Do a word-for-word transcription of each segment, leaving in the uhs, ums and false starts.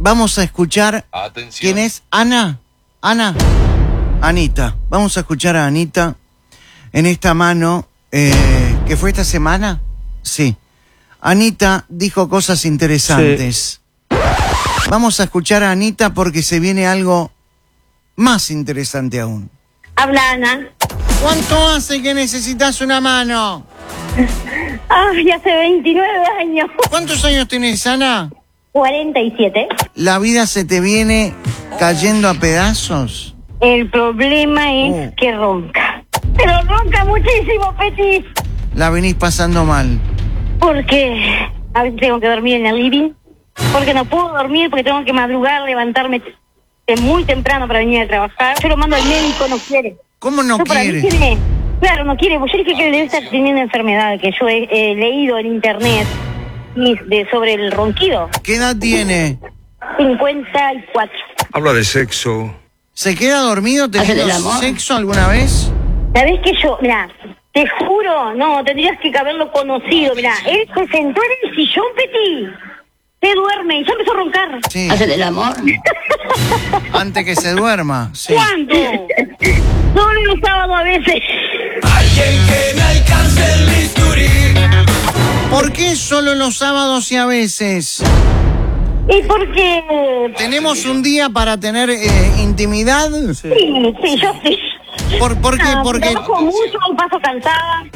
vamos a escuchar. Atención. ¿Quién es? Ana. Ana. Anita. Vamos a escuchar a Anita en esta mano. Eh, ¿Qué fue esta semana? Sí. Anita dijo cosas interesantes. Sí. Vamos a escuchar a Anita porque se viene algo más interesante aún. Habla Ana. ¿Cuánto hace que necesitas una mano? Ay, hace veintinueve años. ¿Cuántos años tenés, Ana? cuarenta y siete. ¿La vida se te viene cayendo a pedazos? El problema es oh. que ronca. Pero ronca muchísimo, Petit. La venís pasando mal. Porque a veces tengo que dormir en el living. Porque no puedo dormir, porque tengo que madrugar, levantarme muy temprano para venir a trabajar. Yo lo mando al médico, no quiere. ¿Cómo no Yo quiere? Tiene, claro, no quiere. Pues yo dije que debe estar teniendo enfermedad, que yo he, he leído en internet de, sobre el ronquido. ¿Qué edad tiene? cincuenta y cuatro. Habla de sexo. ¿Se queda dormido teniendo sexo alguna vez? ¿Sabés que yo, mirá, te juro, no, tendrías que haberlo conocido, mirá, él se sentó en el sillón, Petit, se duerme y ya empezó a roncar. Sí. ¿Hace del amor? Antes que se duerma, sí. ¿Cuándo? Solo los sábados a veces. Alguien que me alcance el bisturí. ¿Por qué solo los sábados y a veces? ¿Y por qué? ¿Tenemos un día para tener eh, intimidad? Sí, sí, yo sí. ¿Por, por qué? Ah, Porque trabajo mucho, paso cansada.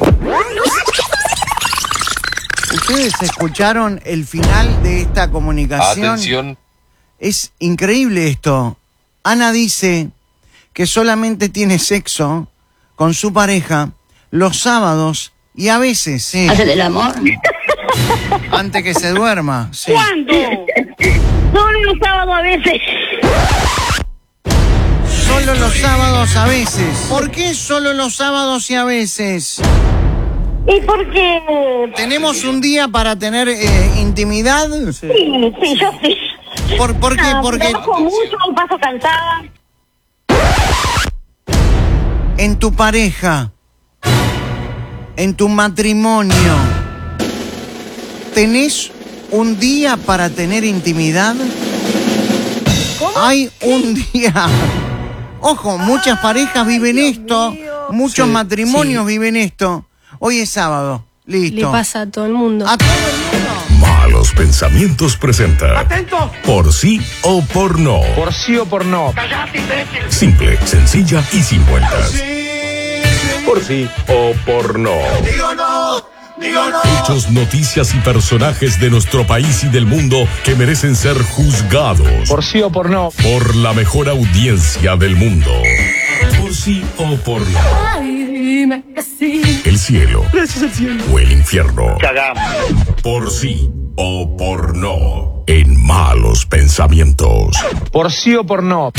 ¿Ustedes escucharon el final de esta comunicación? Atención. Es increíble esto. Ana dice que solamente tiene sexo con su pareja los sábados y a veces, sí. ¿Hace del amor? Antes que se duerma, sí. ¿Cuándo? Solo los sábados a veces. Solo los sábados a veces. ¿Por qué solo los sábados y a veces? ¿Y por qué? ¿Tenemos un día para tener eh, intimidad? Sí, sí, yo sí. ¿Por, por qué? Ah, Porque trabajo mucho, paso cansada. en tu pareja, en tu matrimonio, ¿tenés un día para tener intimidad? ¿Cómo? Hay un día. Ojo, muchas parejas viven Dios esto, mío. muchos Sí, matrimonios sí. viven esto. Hoy es sábado, listo. Le pasa a todo el mundo. A todo el mundo. Malos Pensamientos presenta Por sí o por no. Por sí o por no. Simple, sencilla y sin vueltas. Por sí o por no. Digo no, digo no. Hechos, noticias y personajes de nuestro país y del mundo que merecen ser juzgados Por sí o por no. por la mejor audiencia del mundo. Por sí o por no. El cielo. Gracias al cielo. O el infierno. Cagamos. Por sí o por no. En Malos Pensamientos. Por sí o por no.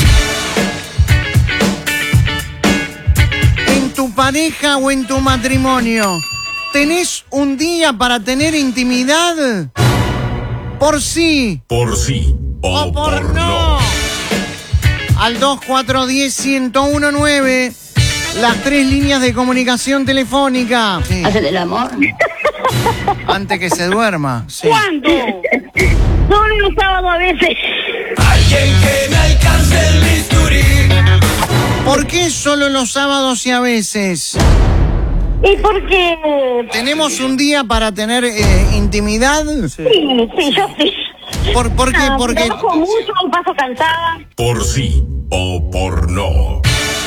En tu pareja o en tu matrimonio, ¿tenés un día para tener intimidad? Por sí Por sí o, o por no. Al dos cuatro uno cero, uno cero uno nueve. Las tres líneas de comunicación telefónica. Sí. ¿Hace del amor? Antes que se duerma. Sí. ¿Cuándo? Solo los sábados a veces. Alguien que me alcance el bisturí. ¿Por qué solo los sábados y a veces? ¿Y por qué? ¿Tenemos un día para tener eh, intimidad? Sí, sí, yo sí. ¿Por, por qué? Ah, Porque trabajo mucho, paso cansada. Por sí o por no.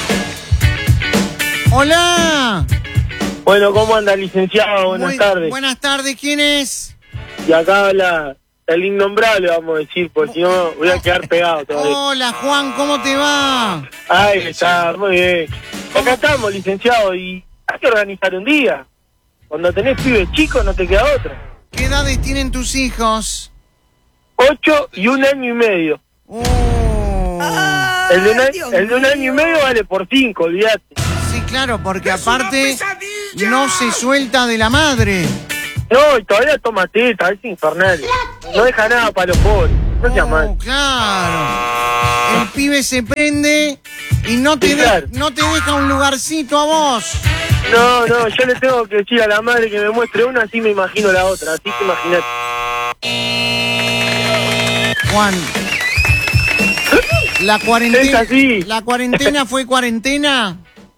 ¡Hola! Bueno, ¿cómo anda, licenciado? Buenas Muy- tardes. Buenas tardes, ¿quién es? Y acá habla el innombrable, vamos a decir, porque si no voy a quedar pegado todavía. Hola, Juan, ¿cómo te va? Ay, está, muy bien. Acá estamos, licenciado, y hay que organizar un día. Cuando tenés pibes chicos no te queda otra. ¿Qué edades tienen tus hijos? Ocho y un año y medio. Uh, El de, un, el de un año y medio vale por cinco, olvídate. sí, claro, porque aparte no se suelta de la madre. No, y todavía toma teta, es infernal. No deja nada para los pobres. No seas Oh, mal. claro. El pibe se prende y no te, Sí, de- claro. no te deja un lugarcito a vos. No, no, yo le tengo que decir a la madre que me muestre una, así me imagino la otra. Así que imagínate. Juan, La Es cuarentena, así. la cuarentena fue cuarentena.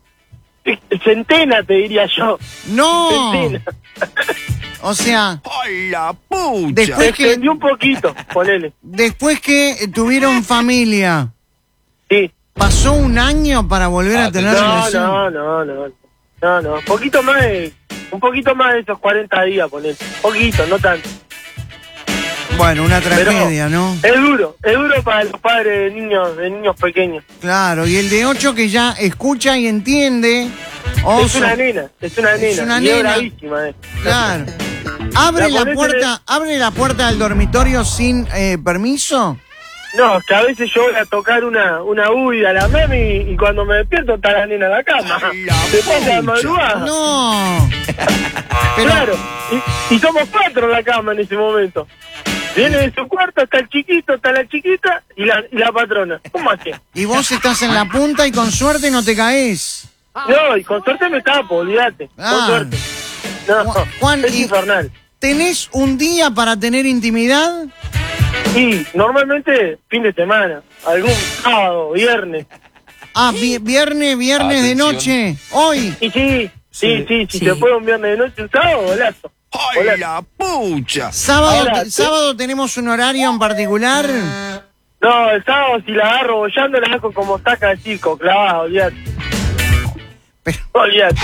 Centena, te diría yo. No. Centena. O sea, ¡Ay, la pucha! Se después que, extendió un poquito, ponele. después que tuvieron familia, Sí. ¿pasó un año para volver a tener No, relación? no, no, no. No, no. Poquito más de, un poquito más de esos cuarenta días, ponele. Poquito, no tanto. Bueno, una Pero tragedia, ¿no? Es duro, es duro para los padres de niños, de niños pequeños. Claro, y el de ocho que ya escucha y entiende. Es Oso, una nena, es una nena. Es una y es nena. bravísima, eh. claro. ¿Abre La la ponés en puerta, abre la puerta del dormitorio sin eh, permiso? No, que a veces yo voy a tocar una, una huida a la mami y, y cuando me despierto está la nena en la cama. Ay, la Se pasa pucha. de madrugada. No. Pero, Claro, y, y somos cuatro en la cama en ese momento. Viene de su cuarto, está el chiquito, está la chiquita y la, y la patrona. ¿Cómo hace? y vos estás en la punta y con suerte no te caes. No, y con suerte me tapo, olvídate. Ah. Con suerte. No, Ju- Juan, es y- infernal. ¿Tenés un día para tener intimidad? Y normalmente fin de semana, algún sábado, viernes. Ah, vi- viernes, viernes de Atención. noche. Hoy. Y sí, sí, sí, si sí. se puede un viernes de noche, un sábado, golazo. ¡Ay, Golazo. la pucha! Sábado, Ahora, te- sábado tenemos un horario en particular. No, el sábado si la agarro bollando la dejo como saca de chico, clavada, olvídate. Pero, Olvídate.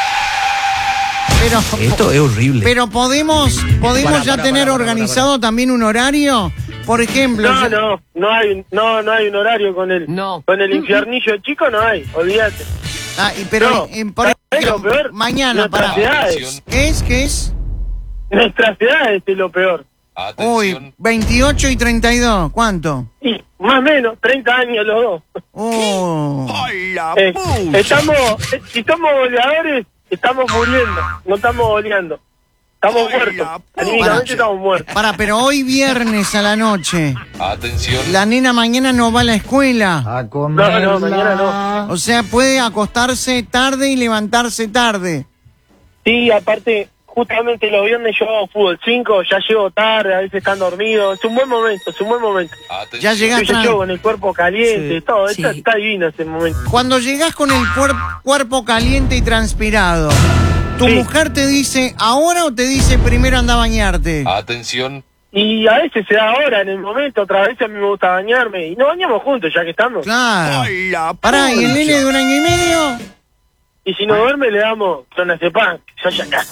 pero, Esto es horrible. pero podemos, podemos Pará, ya pará, tener pará, pará, organizado pará. también un horario. Por ejemplo, No, yo- no, no hay, no, no hay un horario con el, No. con el infiernillo chico, no hay, olvídate. ah, y- pero No, en- por ¿sabés ejemplo, lo peor? mañana Nuestras para. edades, ¿Qué es? ¿Qué es? nuestras edades es lo peor. Uy, veintiocho y treinta y dos. ¿Cuánto? Y más o menos, treinta años los dos. Oh. ¡Ay, la Eh, pucha! estamos, eh, si somos goleadores, estamos muriendo, no estamos goleando. Estamos Ay, muertos, la puta. anímicamente estamos muertos. Para, pero hoy viernes a la noche. Atención. La nena mañana no va a la escuela. No, no, mañana no. O sea, puede acostarse tarde y levantarse tarde. Sí, aparte, justamente los viernes yo hago fútbol cinco, ya llego tarde, a veces están dormidos. Es un buen momento, es un buen momento. Ya Yo llegás ya tran- llego con el cuerpo caliente, Sí, todo. sí. Está, está divino ese momento. Cuando llegás con el cuer- cuerpo caliente y transpirado, ¿tu Sí. mujer te dice ahora o te dice primero anda a bañarte? Atención. Y a veces se da ahora, en el momento, otras veces a mí me gusta bañarme. Y nos bañamos juntos, ya que estamos. Claro. ¡Ay, la Pará, ¿y el pucha! nene de un año y medio? Y si no duerme, le damos clonazepam. Yo ya acá.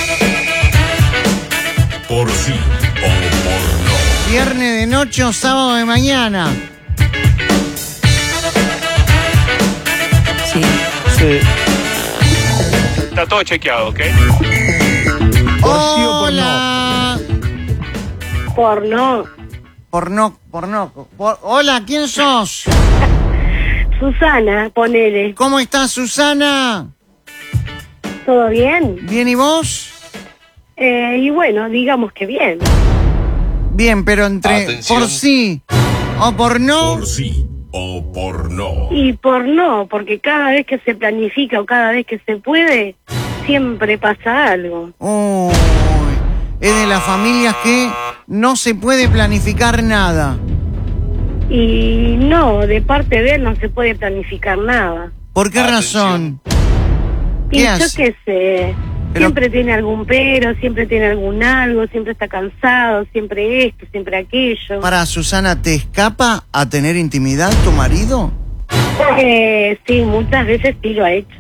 Por sí o por Viernes de noche o sábado de mañana. Sí. Sí. Está todo chequeado, ¿ok? Por sí o por Hola. Porno. Porno, porno. Por- Hola, ¿quién sos? Susana, ponele. ¿Cómo estás, Susana? ¿Todo bien? ¿Bien y vos? Eh, y bueno, digamos que bien. Bien, pero entre Atención. por sí o por no. Por sí o por no. Y por no, porque cada vez que se planifica o cada vez que se puede, siempre pasa algo. Uy, es de las familias que no se puede planificar nada. Y no, de parte de él no se puede planificar nada. ¿Por qué Atención. razón? Y ¿Qué yo hace? qué sé, Pero- siempre tiene algún pero, siempre tiene algún algo, siempre está cansado, siempre esto, siempre aquello. Para Susana, ¿te escapa a tener intimidad tu marido? Eh, sí, muchas veces sí lo ha hecho.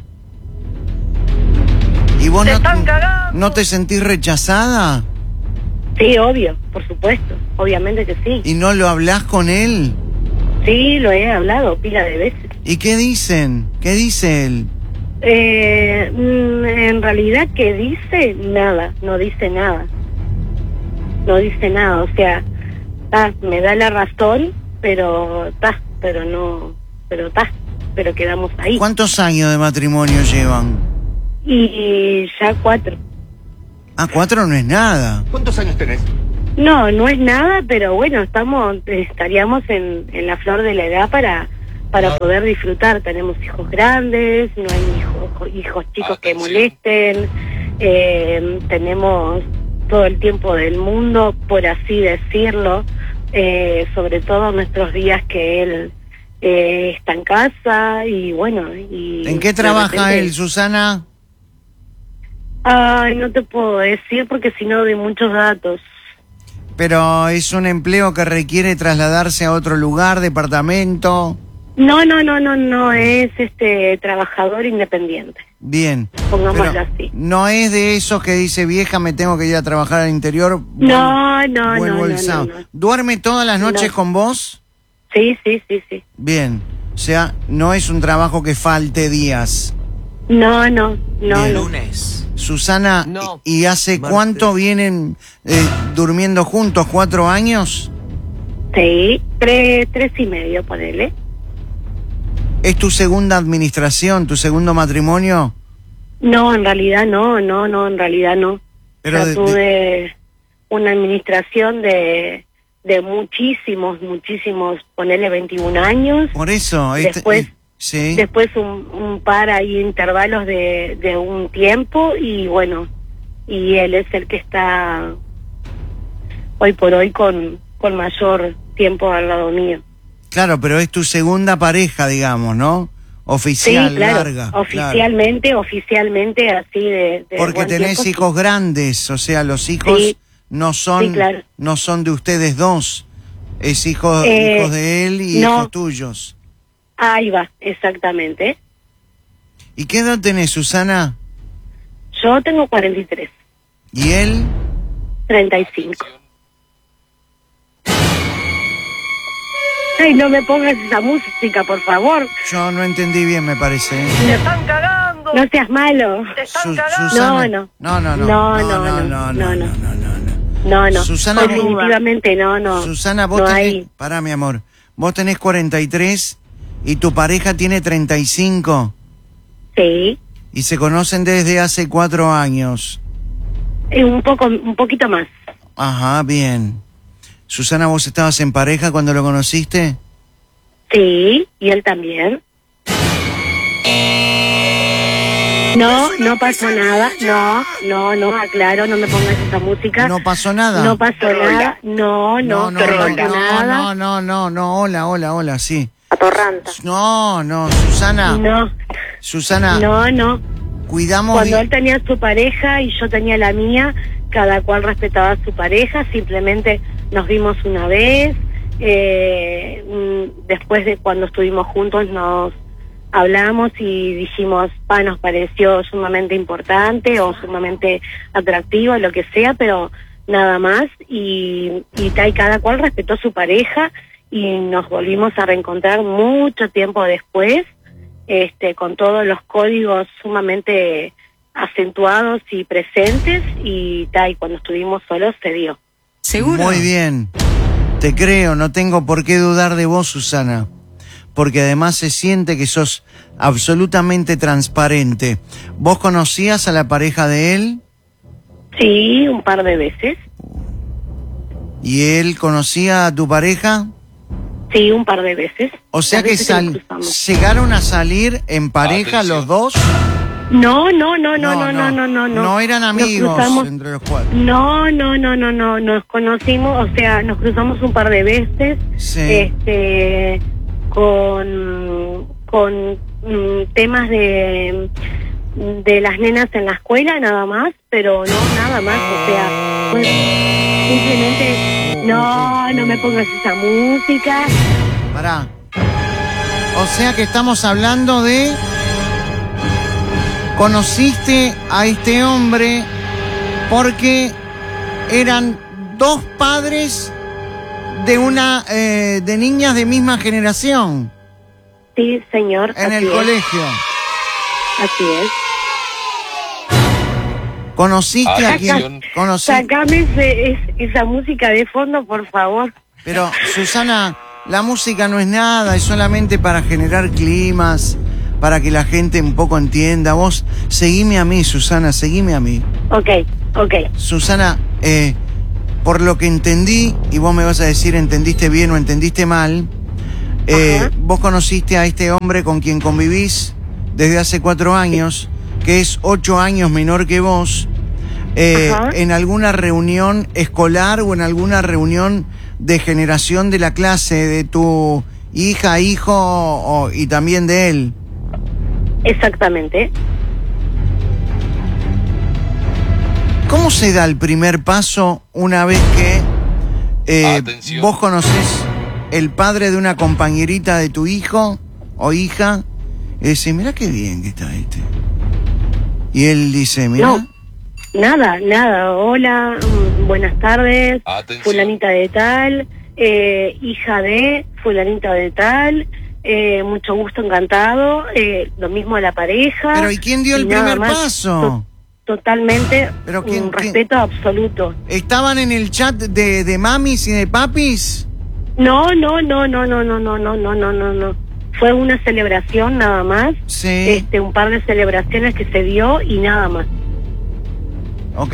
¿Y vos ¡Te no, están cagando! no te sentís rechazada? Sí, obvio, por supuesto, obviamente que sí. ¿Y no lo hablás con él? Sí, lo he hablado pila de veces. ¿Y qué dicen? ¿Qué dice él? Eh, mm, en realidad, ¿qué dice? Nada, no dice nada. No dice nada, o sea, ta, me da la razón, pero ta, pero no, pero ta, pero quedamos ahí. ¿Cuántos años de matrimonio llevan? Y ya cuatro. Ah, cuatro no es nada. ¿Cuántos años tenés? No, no es nada, pero bueno, estamos, estaríamos en, en la flor de la edad para para poder disfrutar. Tenemos hijos grandes, no hay hijos, hijos chicos que Atención. molesten, eh, tenemos todo el tiempo del mundo, por así decirlo, eh, sobre todo nuestros días que él eh, está en casa y bueno. Y ¿En qué de trabaja repente- él, Susana? Ay, no te puedo decir porque si no doy muchos datos. Pero es un empleo que requiere trasladarse a otro lugar, departamento. No, no, no, no, no, es este trabajador independiente. Bien. Pongámoslo Pero así. no es de esos que dice, vieja, me tengo que ir a trabajar al interior. No, no, vuelvo no, el no, sábado. no, no. ¿Duerme todas las noches No. con vos? Sí, sí, sí, sí. Bien. O sea, no es un trabajo que falte días. No, no, no, Bien. no. Lunes. Susana, No. ¿y hace Martes. cuánto vienen eh, durmiendo juntos? ¿Cuatro años? Sí, tres, tres y medio, ponele. ¿Es tu segunda administración, tu segundo matrimonio? No, en realidad no, no, no, en realidad no. Pero Yo de- tuve una administración de, de muchísimos, muchísimos, ponele veintiún años. Por eso. este- Después- eh, sí. Después un, un par ahí intervalos de, de un tiempo y bueno, y él es el que está hoy por hoy con, con mayor tiempo al lado mío. Claro, pero es tu segunda pareja, digamos, ¿no? Oficial, sí, claro, larga. oficialmente, oficialmente así de, de Porque buen tenés tiempo, hijos grandes, o sea, los hijos Sí. no son Sí, claro. no son de ustedes dos, es hijo, Eh, hijos de él y no. hijos tuyos. Ahí va, exactamente. ¿Y qué edad tenés, Susana? Yo tengo cuarenta y tres, ¿Y él? treinta y cinco. Ay, no me pongas esa música, por favor. Yo no entendí bien, me parece. ¿eh? ¡Te están cagando! No seas malo. ¡Te están Su- cagando! Susana. No, No, no, no. No, no, no, no, no, no, no, no, no. no, no. No, no. Susana, vos- definitivamente no, no. Susana, vos no tenés... hay. Pará, mi amor. Vos tenés cuarenta y tres y tu pareja tiene treinta y cinco Sí, y se conocen desde hace cuatro años. eh, un poco, un poquito más. Ajá, bien. Susana, ¿vos estabas en pareja cuando lo conociste? Sí, y él también. No, no pasó nada. No, no, no, aclaro, no me pongas esa música. ¿No pasó nada? No pasó nada. No, no, no, no, no, no, pasó no, nada. no, no, no, no, hola, hola, hola, sí. Atorranta. No, no, Susana, No, Susana, no, no. cuidamos... Cuando de- él tenía su pareja y yo tenía la mía, cada cual respetaba a su pareja, simplemente nos vimos una vez, eh, mm, después de cuando estuvimos juntos nos hablamos y dijimos, pa, nos pareció sumamente importante o sumamente atractivo, lo que sea, pero nada más, y, y, ta, y cada cual respetó a su pareja y nos volvimos a reencontrar mucho tiempo después, este, con todos los códigos sumamente acentuados y presentes y tal, y cuando estuvimos solos se dio. ¿Seguro? Muy bien, te creo, no tengo por qué dudar de vos, Susana, porque además se siente que sos absolutamente transparente. ¿Vos conocías a la pareja de él? Sí, un par de veces. ¿Y él conocía a tu pareja? Sí, un par de veces. O sea Las que veces nos sal- cruzamos. llegaron a salir en pareja los dos. No, no, no, no, no, no, no, no, no. No eran Nos amigos cruzamos- entre los cuatro. No, no, no, no, no, nos conocimos, o sea, nos cruzamos un par de veces, Sí. este, con, con mm, temas de, de las nenas en la escuela, nada más, pero no, nada más, o sea, pues, simplemente, no, no me pongas esa música. Pará. O sea que estamos hablando de... Conociste a este hombre porque eran dos padres de una eh, de niñas de misma generación Sí, señor, en así el es, colegio. así es. Conociste a Atención. quien conocí, Sacame ese- es- esa música de fondo, por favor. pero Susana, la música no es nada, es solamente para generar climas, para que la gente un poco entienda. Vos seguime a mí, Susana, seguime a mí. Ok, ok. Susana, eh, por lo que entendí, y vos me vas a decir entendiste bien o entendiste mal, eh, Ajá. vos conociste a este hombre con quien convivís desde hace cuatro años, que es ocho años menor que vos, eh, Ajá. en alguna reunión escolar o en alguna reunión de generación de la clase de tu hija, hijo o- y también de él. Exactamente. ¿Cómo se da el primer paso una vez que eh, Atención. vos conocés el padre de una compañerita de tu hijo o hija? Y decís, mirá qué bien que está este. Y él dice, mirá. No, nada, nada. Hola, mm, buenas tardes, Atención. fulanita de tal, eh, hija de fulanita de tal, eh, mucho gusto, encantado, eh, lo mismo a la pareja. Pero ¿y quién dio el y nada primer más. paso? To- totalmente Pero ¿quién- un quién? respeto absoluto. ¿Estaban en el chat de, de mamis y de papis? No, no, no, no, no, no, no, no, no, no, no, no. Fue una celebración nada más. Sí. Este, un par de celebraciones que se dio y nada más. Ok.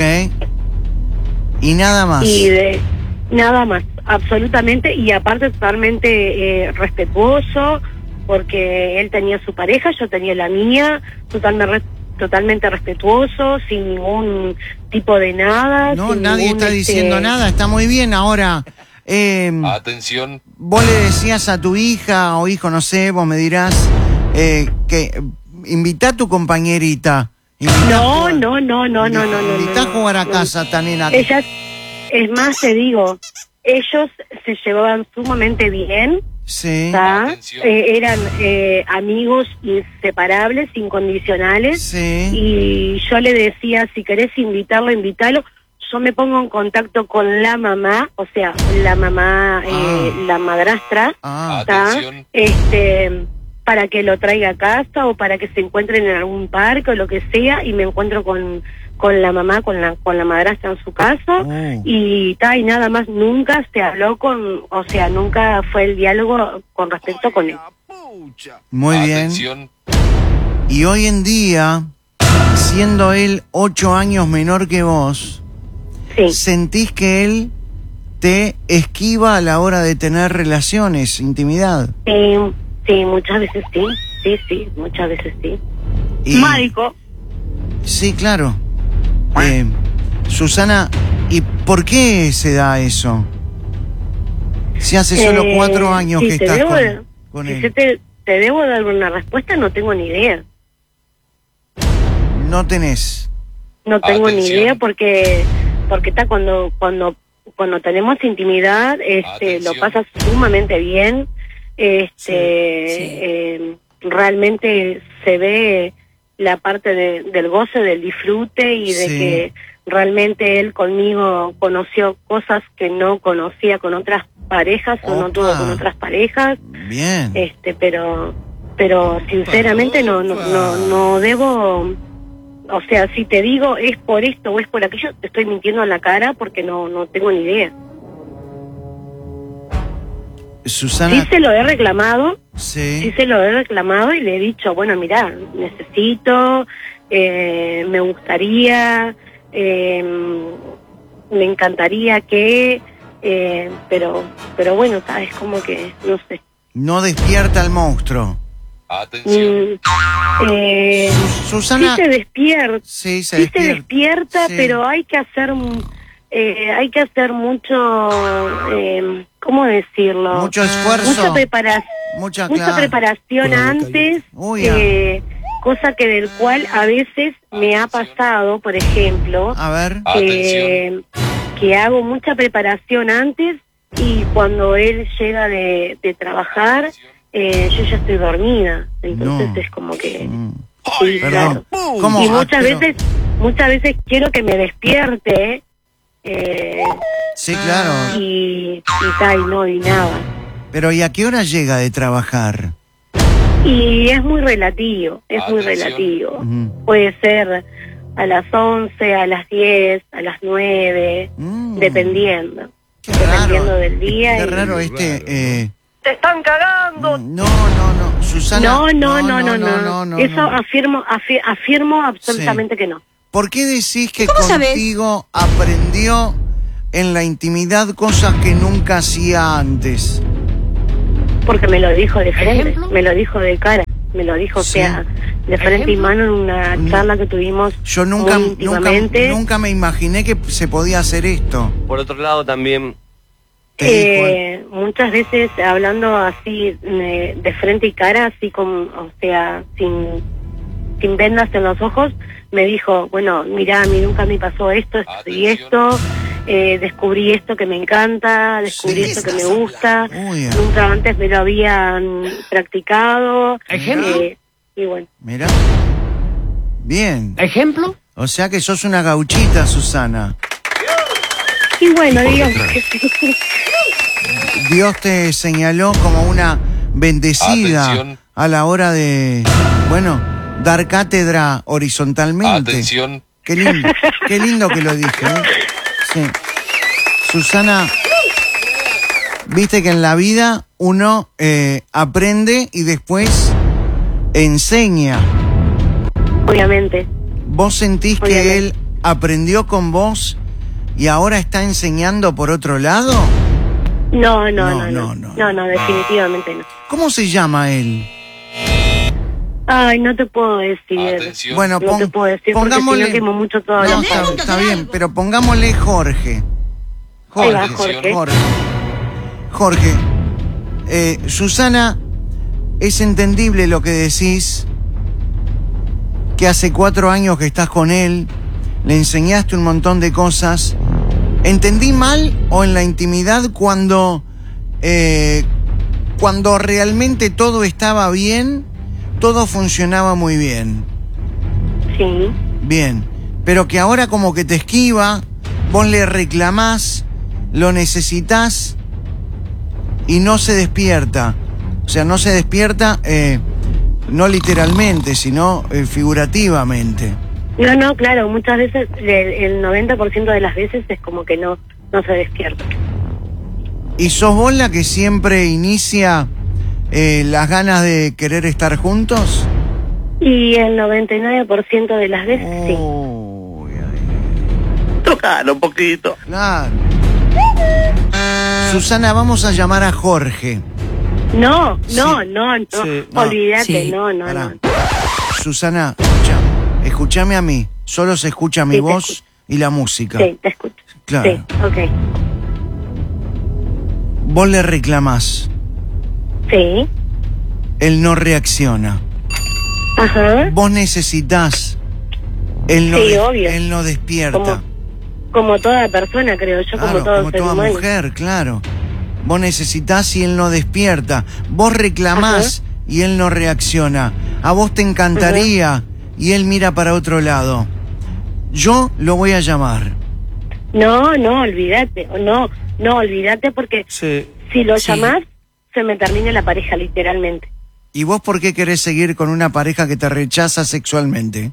Y nada más. Y de nada más, absolutamente, y aparte totalmente eh, respetuoso, porque él tenía su pareja, yo tenía la mía, totalmente totalmente respetuoso, sin ningún tipo de nada. No, sin nadie ningún, está este, diciendo nada, está muy bien. Ahora, eh, Atención. vos le decías a tu hija o hijo, no sé, vos me dirás, eh, que eh, invita a tu compañerita. Invitá a No, jugar- no, no, no, no, no, no. Invitá no, a jugar a no. casa, Tanena. Ellas, es más, te digo, ellos se llevaban sumamente bien. Sí, ¿tá? Atención. Eh, eran eh, amigos inseparables, incondicionales, sí. y yo le decía, si querés invitarlo, invítalo. Yo me pongo en contacto con la mamá, o sea, la mamá, eh, Ah. la madrastra, Ah, ¿tá? Atención. este, para que lo traiga a casa o para que se encuentren en algún parque o lo que sea, y me encuentro con con la mamá, con la con la madrastra en su casa, Oh. y ta, y nada más. Nunca se habló con, o sea, nunca fue el diálogo con respecto con él. muy bien. Atención. Y hoy en día, siendo él ocho años menor que vos, Sí, ¿sentís que él te esquiva a la hora de tener relaciones, intimidad? sí, sí, muchas veces sí, sí, sí, muchas veces sí. Y- Mágico. Sí, claro. Eh, Susana, ¿y por qué se da eso? Si hace solo Eh, cuatro años si que te estás debo con, de- con si él. se te, te debo dar una respuesta, no tengo ni idea. No tenés. No tengo ni Atención. idea porque porque está cuando cuando cuando tenemos intimidad, este, lo Atención. pasas sumamente bien, este, eh, realmente se ve la parte de- del goce, del disfrute y de Sí. que realmente él conmigo conoció cosas que no conocía con otras parejas o no tuvo Opa. con otras parejas, Bien. este, pero pero sinceramente no no no, no debo. O sea, si te digo es por esto o es por aquello, te estoy mintiendo en la cara porque no no tengo ni idea. Susana, Sí se lo he reclamado, sí. sí se lo he reclamado y le he dicho, bueno, mira, necesito, eh, me gustaría, eh, me encantaría que, eh, pero pero bueno, ta, es como que, no sé. No despierta el monstruo. Atención. Mm, eh, Susana, sí se despierta. sí, se sí despierta. se despierta, Sí. pero hay que hacer eh, hay que hacer mucho, eh, ¿cómo decirlo? Mucho esfuerzo. Mucha, prepara Mucha, mucha claro. preparación Bueno, antes, Uy, eh, cosa que del cual a veces me ha pasado, por ejemplo, A ver. que, que hago mucha preparación antes y cuando él llega de, de trabajar, eh, yo ya estoy dormida, entonces No. es como que... Mm, sí, Perdón. claro. ¿Cómo? Y Ah, muchas pero- veces, muchas veces quiero que me despierte eh, Sí, claro. y, y tal, y no, y nada. Pero ¿y a qué hora llega de trabajar? Y es muy relativo, es muy Atención. relativo. Ujú. Puede ser a las once, a las diez, a las nueve, Mm. dependiendo. Qué dependiendo raro. del día. Qué y- raro este... eh, ¡Te están cagando! No, no, no. Susana. No, no, no, no, no, no, no, Eso no. afirmo, afi- afirmo absolutamente que no. ¿Por qué decís que ¿Cómo sabés? contigo aprendió en la intimidad cosas que nunca hacía antes? Porque me lo dijo de frente, ¿Ejemplo? me lo dijo de cara, me lo dijo, Sí. o sea, de frente y ¿Ejemplo? mano en una Mm. charla que tuvimos Yo nunca, muy nunca, íntimamente. nunca me imaginé que se podía hacer esto. Por otro lado, también Te dijo él. Eh, muchas veces hablando así eh, de frente y cara, así como, o sea, sin, sin vendas en los ojos, me dijo, bueno, mirá, a mí nunca me pasó esto, esto y esto, eh, descubrí esto que me encanta, descubrí Sí, esto que me gusta, Uy, nunca antes me lo habían practicado. ¿Ejemplo? eh, y bueno, Mira. Bien. ¿Ejemplo? O sea que sos una gauchita, Susana. y bueno, digamos que sí. Dios te señaló como una bendecida Atención. a la hora de, bueno, dar cátedra horizontalmente. Atención. Qué lindo, qué lindo que lo dije, ¿eh? Sí. Susana, viste que en la vida uno eh, aprende y después enseña. Obviamente. ¿Vos sentís que Obviamente. él aprendió con vos y ahora está enseñando por otro lado? No, No, no, no, no, no, no. no, no, definitivamente no. ¿Cómo se llama él? Ay, no te puedo decir. Atención. Bueno, No pon- te puedo decir porque si pongámosle... no quemo mucho todo. No, lo está, que- está bien, pero pongámosle Jorge. Ahí va, Jorge, Jorge. Jorge. Jorge, eh, Susana, es entendible lo que decís, que hace cuatro años que estás con él, le enseñaste un montón de cosas. ¿Entendí mal o en la intimidad cuando, eh, cuando realmente todo estaba bien, todo funcionaba muy bien? Sí. Bien, pero que ahora como que te esquiva, vos le reclamás, lo necesitas y no se despierta. O sea, no se despierta, eh, no literalmente, sino eh, figurativamente. No, no, claro, muchas veces, el, el noventa por ciento de las veces es como que no, no se despierta. ¿Y sos vos la que siempre inicia eh, las ganas de querer estar juntos? Y el noventa y nueve por ciento de las veces sí. Uy, ay, Tocalo un poquito. claro. Susana, vamos a llamar a Jorge. No, Sí. no, no, no, Sí. No. olvídate, Sí. no, no, Pará. no. Susana, escucha, escúchame a mí. Solo se escucha mi Sí, te voz escucho. y la música. Sí, te escucho. Claro. Sí, ok. Vos le reclamás. Sí, Él no reacciona. ajá. Vos necesitas. Él no, Sí, des- obvio. él no despierta. Como, como toda persona, creo yo, Claro, como todo como ser toda humano. mujer, claro. Vos necesitas y él no despierta. Vos reclamás y él no reacciona. A vos te encantaría y él mira para otro lado. Yo lo voy a llamar. No, no, olvídate, no, no, olvídate porque Sí. si lo Sí. llamás, se me termina la pareja, literalmente. ¿Y vos por qué querés seguir con una pareja que te rechaza sexualmente?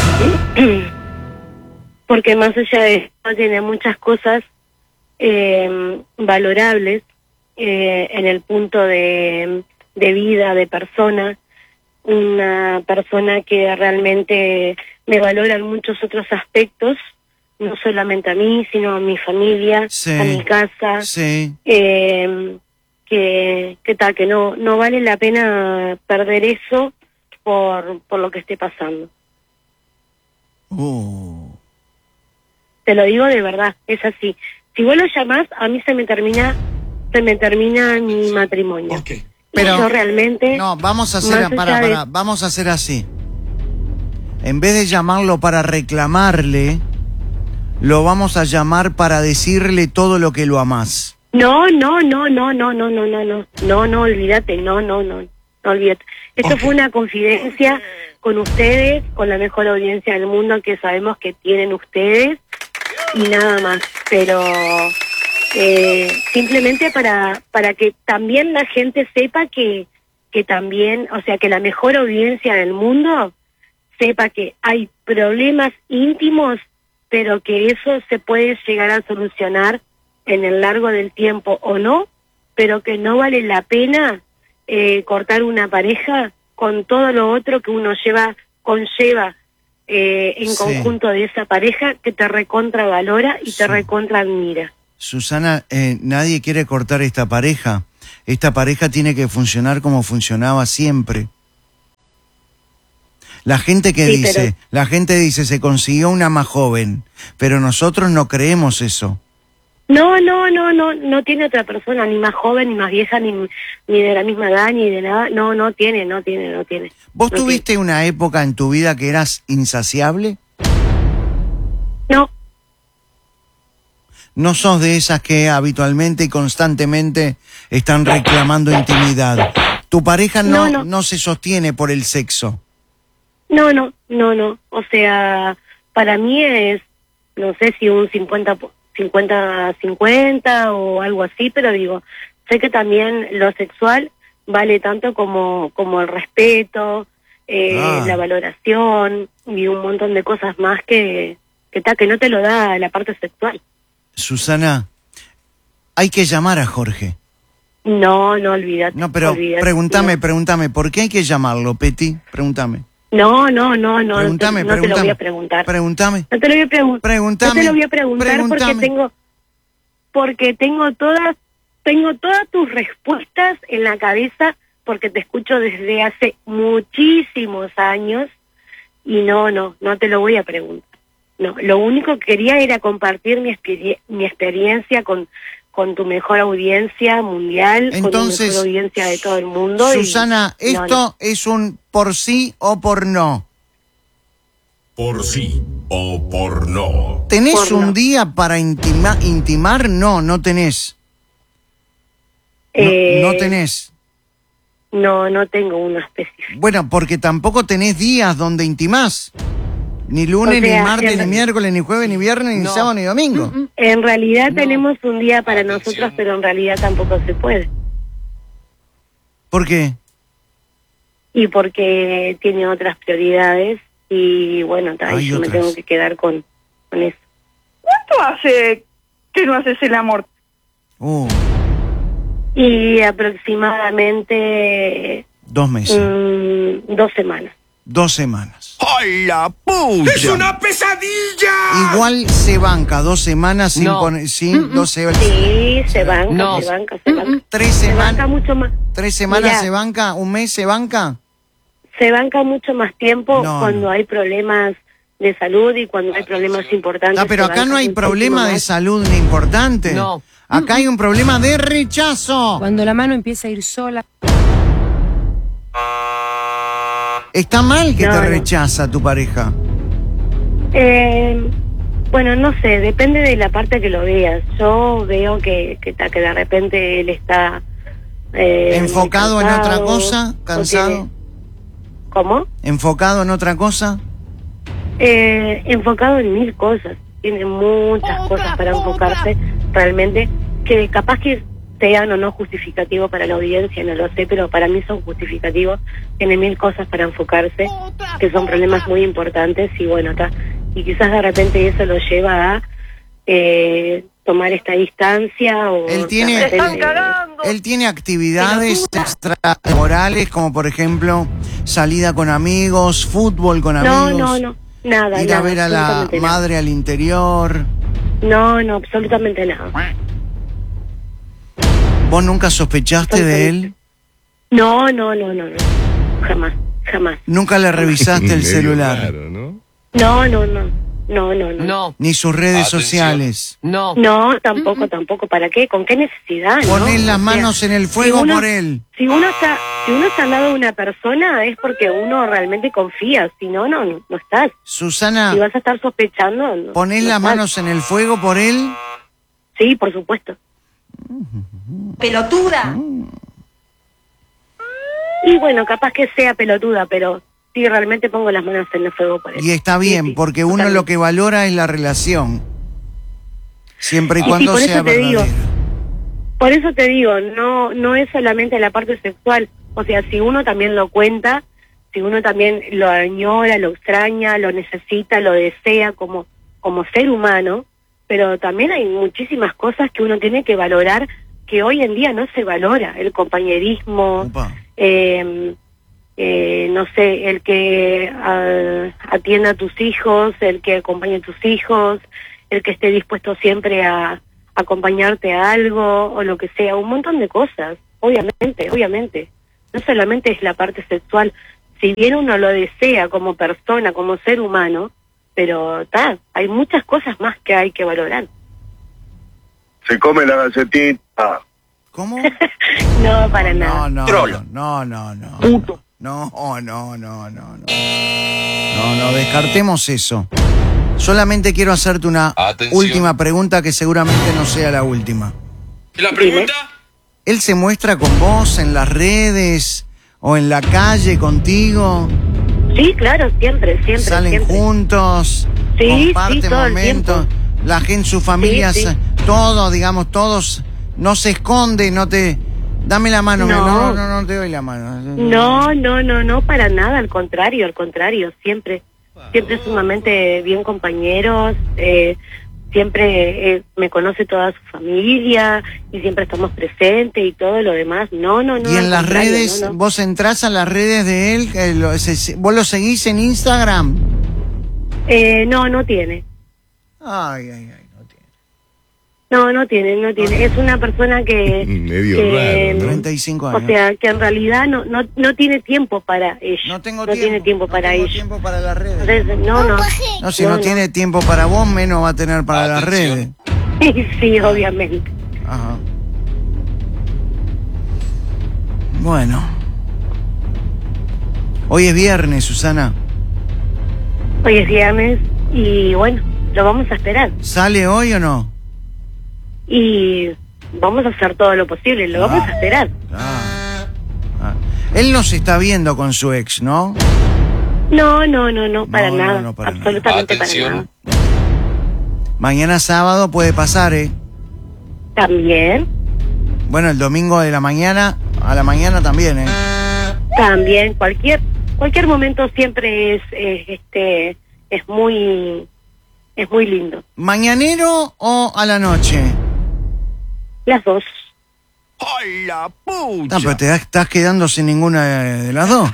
Porque más allá de esto tiene muchas cosas eh, valorables eh, en el punto de, de vida, de persona. Una persona que realmente me valora en muchos otros aspectos, no solamente a mí, sino a mi familia, Sí. a mi casa. Sí. eh, que que tal que no no vale la pena perder eso por por lo que esté pasando. Uh. Te lo digo de verdad, es así. Si vos lo llamás, a mí se me termina se me termina mi matrimonio. Pero- yo realmente No, vamos a hacer, más para, allá de- para, vamos a hacer así. En vez de llamarlo para reclamarle, lo vamos a llamar para decirle todo lo que lo amás. No, no, no, no, no, no, no, no, no, no, no, olvídate, no, no, no, no olvídate. Esto fue una confidencia con ustedes, con la mejor audiencia del mundo que sabemos que tienen ustedes y nada más. Pero eh, simplemente para para que también la gente sepa que que también, o sea, que la mejor audiencia del mundo sepa que hay problemas íntimos, pero que eso se puede llegar a solucionar en el largo del tiempo o no, pero que no vale la pena eh, cortar una pareja con todo lo otro que uno lleva conlleva eh, en Sí. conjunto de esa pareja que te recontra valora y te Sí. recontra admira. Susana, eh, nadie quiere cortar esta pareja. Esta pareja tiene que funcionar como funcionaba siempre. La gente que Sí, dice, pero- la gente dice se consiguió una más joven, pero nosotros no creemos eso. No, no, no, no, no tiene otra persona, ni más joven, ni más vieja, ni, ni de la misma edad, ni de nada. No, no tiene, no tiene, no tiene. ¿Vos no tuviste tiene. una época en tu vida que eras insaciable? No, No sos de esas que habitualmente y constantemente están reclamando intimidad. Tu pareja no, No, no. no. se sostiene por el sexo. no, no, no, no. O sea, para mí es, no sé si un cincuenta cincuenta o algo así, pero digo, sé que también lo sexual vale tanto como, como el respeto, eh, Ah. la valoración y un montón de cosas más que, que, ta, que no te lo da la parte sexual. Susana, hay que llamar a Jorge. No, no olvídate. No, pero olvídate, pregúntame, no. pregúntame, ¿por qué hay que llamarlo, Peti? Pregúntame. No, no, no, no, Pregúntame, no, te, no te lo voy a pregúntame. preguntar. Pregúntame. No te lo voy a preguntar. Pregúntame. No te lo voy a preguntar Pregúntame. porque tengo porque tengo todas tengo todas tus respuestas en la cabeza porque te escucho desde hace muchísimos años y no, no, no te lo voy a preguntar. No, lo único que quería era compartir mi experiencia, mi experiencia con con tu mejor audiencia mundial, con tu Entonces, mejor audiencia de todo el mundo. Susana, y, ¿esto no, no. es un por sí o por no? Por sí o por no. ¿Tenés Por un no. día para intima- intimar? No, no tenés. No, Eh, no tenés. No, no tengo uno específico. Bueno, porque tampoco tenés días donde intimás. Ni lunes, O sea, ni martes, en- ni miércoles, ni jueves, ni viernes, ni sábado, ni domingo. En realidad tenemos un día para nosotros, pero en realidad tampoco se puede. ¿Por qué? Y porque tiene otras prioridades y bueno, ta, Hay yo me otras. tengo que quedar con, con eso. ¿Cuánto hace que no haces el amor? Uh, Y aproximadamente dos meses. mm, dos semanas. Dos semanas. ¡Ay, la pucha! ¡Es una pesadilla! Igual se banca dos semanas sin No. poner... Sin, dos se- Sí, se banca, No. se banca, se banca. Tres Se banca semanas. mucho más. ¿Tres semanas Mirá. se banca? ¿Un mes se banca? Se banca mucho más tiempo No, cuando no. hay problemas de salud y cuando hay problemas importantes. Ah, pero se acá banca no hay muchísimo problema de más. salud ni importante. No. Acá hay un problema de rechazo. Cuando la mano empieza a ir sola. Está mal que No, te no. rechaza tu pareja. Eh, bueno, no sé, depende de la parte que lo veas. Yo veo que, que, ta- que de repente él está... eh, ¿Enfocado muy en otra cansado, cosa? o ¿Cansado? tiene- ¿Cómo? ¿Enfocado en otra cosa? Eh, enfocado en mil cosas. Tiene muchas cosas para enfocarse realmente, que capaz que sean o no justificativos para la audiencia, no lo sé, pero para mí son justificativos. Tiene mil cosas para enfocarse, que son problemas muy importantes y bueno, está. Y quizás de repente eso lo lleva a eh, tomar esta distancia o... Él tiene- de repente- ¡Están cagando! Él tiene actividades extramorales, como por ejemplo salida con amigos, fútbol con No, amigos, no, no, nada, ir a nada, ver a la absolutamente nada. madre al interior. No, no, absolutamente nada. ¿Vos nunca sospechaste de él? No, no, no, no, no. Jamás, jamás. ¿Nunca le revisaste el Medio celular? raro, ¿no? No, no, no. No, no, no. No, Ni sus redes Atención. sociales. no. No, tampoco, tampoco. ¿Para qué? ¿Con qué necesidad? no? Ponés O las sea, manos en el fuego si uno- por él. Si uno está, si uno está al lado de una persona es porque uno realmente confía. Si no, no, no, no estás. Susana, Si vas a estar sospechando, no, ¿ponés no las estás. manos en el fuego por él? Sí, por supuesto. ¡Pelotuda! Y bueno, capaz que sea pelotuda, pero sí, realmente pongo las manos en el fuego por él. Y está Sí, bien, sí, porque uno totalmente. lo que valora es la relación. Siempre y Sí, sí, cuando por eso sea te digo. verdadera. Por eso te digo, no no es solamente la parte sexual. O sea, si uno también lo cuenta, si uno también lo añora, lo extraña, lo necesita, lo desea como, como ser humano, pero también hay muchísimas cosas que uno tiene que valorar que hoy en día no se valora. El compañerismo, Upa. eh, eh, no sé, el que ah, atienda a tus hijos, el que acompañe a tus hijos, el que esté dispuesto siempre a acompañarte a algo o lo que sea, un montón de cosas, obviamente, obviamente. No solamente es la parte sexual, si bien uno lo desea como persona, como ser humano, pero ta, hay muchas cosas más que hay que valorar. Se come la galletita. ¿Cómo? No, para nada. No, no, Trolo. no, no, no. Puto. No, no, no, no, no. No, no, descartemos eso. Solamente quiero hacerte una Atención. última pregunta que seguramente no sea la última. ¿Y la pregunta? ¿Él se muestra con vos en las redes o en la calle contigo? Sí, claro, siempre, siempre, ¿Salen siempre. juntos? Sí, ¿Comparten sí, todo el momentos? tiempo. La gente, su familia, Sí, sí. se- todo, digamos, todos, no se esconde, no te... Dame la mano, No. no, no, no te doy la mano. No, no, no, no, para nada, al contrario, al contrario, siempre, siempre sumamente bien compañeros, eh, siempre eh, me conoce toda su familia y siempre estamos presentes y todo lo demás. No, no, no. Y en al las contrario, redes, no, no. vos entrás a las redes de él, que lo- se- vos lo seguís en Instagram. Eh, no, no tiene. Ay, ay, ay, no tiene. No, no tiene, no tiene. Es una persona que... Medio que, raro, ¿no? treinta y cinco años. O sea, que en realidad no, no, no tiene tiempo para ella. no tengo no tiempo. tiene tiempo no para tengo ella. tiempo para las redes. Entonces, no, no. No, si no, tiene tiempo para vos, menos va a tener para las redes. Atención. Sí, obviamente. Ajá. Bueno. Hoy es viernes, Susana. Hoy es viernes y bueno, lo vamos a esperar. ¿Sale hoy o no? Y vamos a hacer todo lo posible, lo vamos a esperar. Ah. Ah. Él no se está viendo con su ex, ¿no? No, no, no, no, para No, no, nada. no, para nada. Absolutamente para Atención. nada. Mañana sábado puede pasar, ¿eh? También, Bueno, el domingo de la mañana, a la mañana también, ¿eh? también, cualquier cualquier momento siempre es, es este es muy es muy lindo. ¿Mañanero o a la noche? Las dos. ¡Ay, la No, pucha! pero te estás quedando sin ninguna de las dos.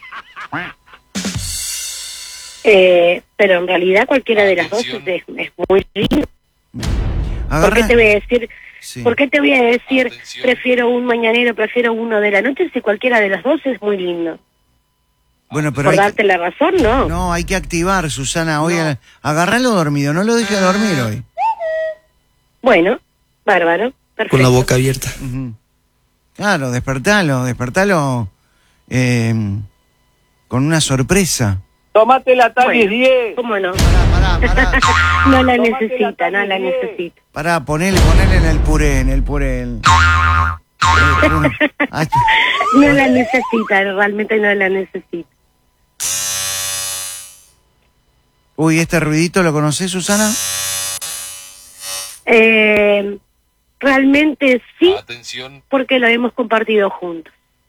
Eh, pero en realidad cualquiera de las dos Atención. es, es muy lindo. ¿Por Agarra- qué te voy a decir? Sí. ¿Por qué te voy a decir Atención. prefiero un mañanero, prefiero uno de la noche si cualquiera de las dos es muy lindo? Bueno, pero Por hay darte que, la razón, no. no, hay que activar, Susana. Hoy a- agarralo dormido, no lo dejes dormir hoy. Bueno, bárbaro, perfecto. Con la boca abierta. Ujú. Claro, despertalo, despertalo eh, con una sorpresa. Tómate la tal Bueno, diez. ¿cómo no? Pará, pará, pará. No la Tómate necesita, la no la Tani diez. necesita. Pará, ponele, ponele en el puré, en el puré. el- Ay, No la necesita, realmente no la necesita. uy, ¿este ruidito lo conocés, Susana? Eh, realmente sí, Atención. porque lo hemos compartido juntos.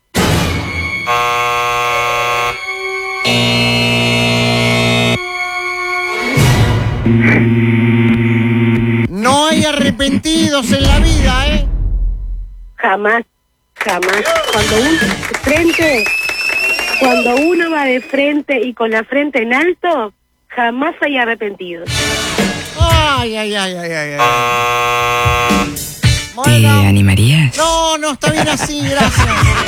No hay arrepentidos en la vida, ¿eh? Jamás, jamás. Cuando uno va de frente, cuando uno va de frente y con la frente en alto, jamás hay arrepentidos. Ay, ay, ay, ay, ay. ay. ¿Te animarías? No, no, está bien así, gracias.